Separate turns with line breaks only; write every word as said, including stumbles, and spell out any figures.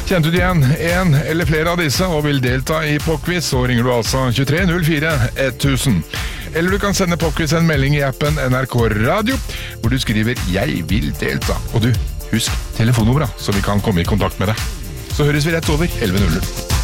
Kjente du igjen en eller flere av disse og vil delta i popquiz, så ringer du altså tjuetre null fire tusen. Eller du kan sende popquiz en melding i appen N R K Radio, hvor du skriver «Jeg vil delta». Og du, husk telefonnummeret, så vi kan komme i kontakt med deg. Så høres vi rett over elleve null null.